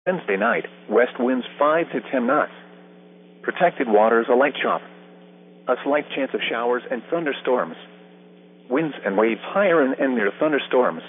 Wednesday night, west winds 5 to 10 knots. Protected waters a light chop. A slight chance of showers and thunderstorms. Winds and waves higher and near thunderstorms.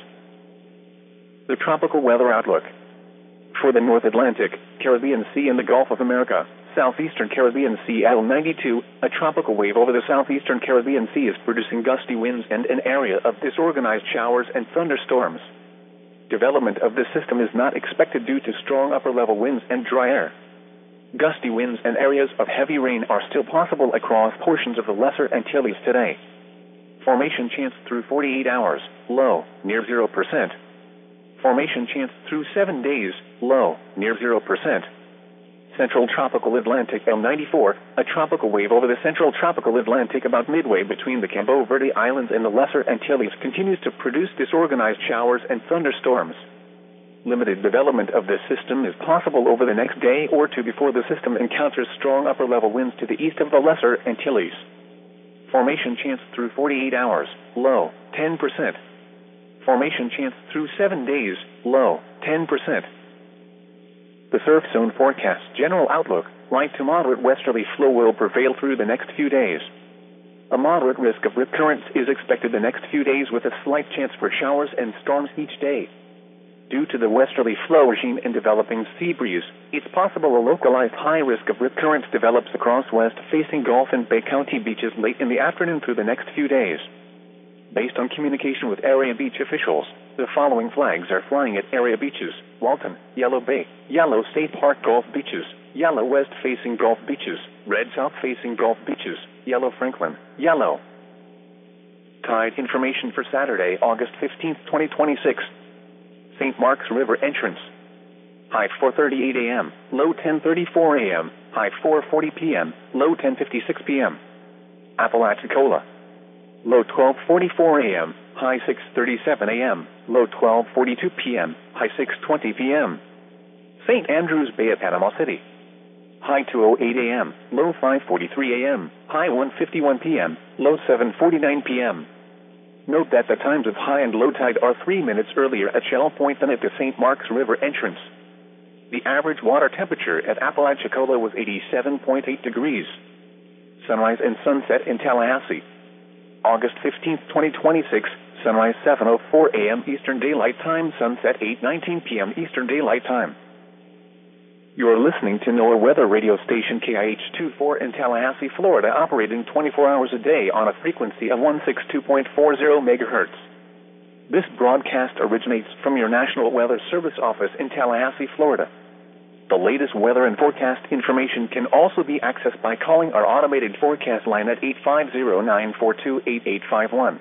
The tropical weather outlook. For the North Atlantic, Caribbean Sea and the Gulf of America, southeastern Caribbean Sea at 92, a tropical wave over the southeastern Caribbean Sea is producing gusty winds and an area of disorganized showers and thunderstorms. Development of this system is not expected due to strong upper-level winds and dry air. Gusty winds and areas of heavy rain are still possible across portions of the Lesser Antilles today. Formation chance through 48 hours, low, near 0%. Formation chance through 7 days, low, near 0%. Central Tropical Atlantic L94, a tropical wave over the Central Tropical Atlantic about midway between the Cabo Verde Islands and the Lesser Antilles continues to produce disorganized showers and thunderstorms. Limited development of this system is possible over the next day or two before the system encounters strong upper-level winds to the east of the Lesser Antilles. Formation chance through 48 hours, low, 10%. Formation chance through 7 days, low, 10%. The surf zone forecast general outlook, light to moderate westerly flow will prevail through the next few days. A moderate risk of rip currents is expected the next few days with a slight chance for showers and storms each day. Due to the westerly flow regime and developing sea breeze, it's possible a localized high risk of rip currents develops across west-facing Gulf and Bay County beaches late in the afternoon through the next few days. Based on communication with area beach officials, the following flags are flying at area beaches: Walton, Yellow Bay, Yellow State Park Gulf beaches, Yellow West-facing Gulf beaches, Red South-facing Gulf beaches, Yellow Franklin, Yellow. Tide information for Saturday, August 15, 2026. St. Mark's River entrance. High 4:38 a.m., low 10:34 a.m., high 4:40 p.m., low 10:56 p.m. Apalachicola. Low 12:44 a.m., high 6:37 a.m., low 12:42 p.m., high 6:20 p.m. St. Andrews Bay at Panama City. High 2:08 a.m., low 5:43 a.m., high 1:51 p.m., low 7:49 p.m. Note that the times of high and low tide are 3 minutes earlier at Shell Point than at the St. Mark's River entrance. The average water temperature at Apalachicola was 87.8 degrees. Sunrise and sunset in Tallahassee. August 15, 2026, sunrise 7:04 a.m. Eastern Daylight Time, sunset 8:19 p.m. Eastern Daylight Time. You are listening to NOAA weather radio station KIH-24 in Tallahassee, Florida, operating 24 hours a day on a frequency of 162.40 MHz. This broadcast originates from your National Weather Service office in Tallahassee, Florida. The latest weather and forecast information can also be accessed by calling our automated forecast line at 850-942-8851.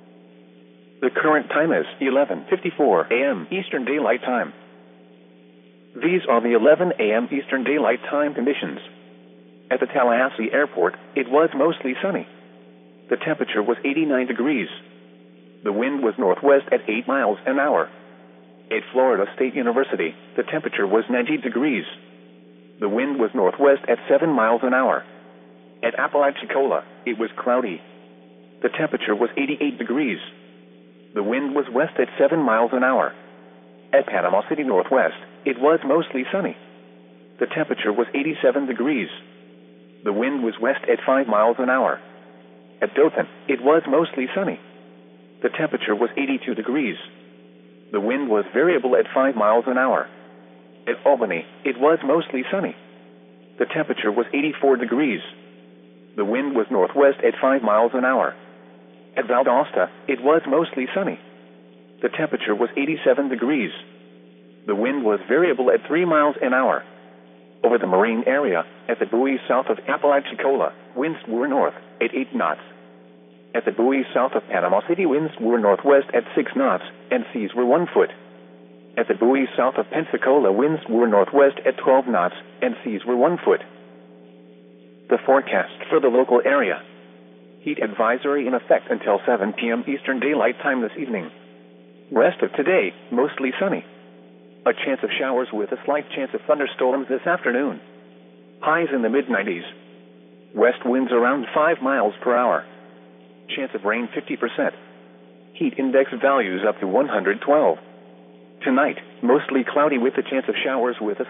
The current time is 11:54 a.m. Eastern Daylight Time. These are the 11 a.m. Eastern Daylight Time conditions. At the Tallahassee Airport, it was mostly sunny. The temperature was 89 degrees. The wind was northwest at 8 miles an hour. At Florida State University, the temperature was 90 degrees. The wind was northwest at 7 miles an hour. At Apalachicola, it was cloudy. The temperature was 88 degrees. The wind was west at 7 miles an hour. At Panama City Northwest, it was mostly sunny. The temperature was 87 degrees. The wind was west at 5 miles an hour. At Dothan, it was mostly sunny. The temperature was 82 degrees. The wind was variable at 5 miles an hour. At Albany, it was mostly sunny. The temperature was 84 degrees. The wind was northwest at 5 miles an hour. At Valdosta, it was mostly sunny. The temperature was 87 degrees. The wind was variable at 3 miles an hour. Over the marine area, at the buoys south of Apalachicola, winds were north at 8 knots. At the buoys south of Panama City, winds were northwest at 6 knots, and seas were 1 foot. At the buoys south of Pensacola, winds were northwest at 12 knots, and seas were 1 foot. The forecast for the local area. Heat advisory in effect until 7 p.m. Eastern Daylight Time this evening. Rest of today, mostly sunny. A chance of showers with a slight chance of thunderstorms this afternoon. Highs in the mid-90s. West winds around 5 miles per hour. Chance of rain 50%. Heat index values up to 112. Tonight, mostly cloudy with a chance of showers with a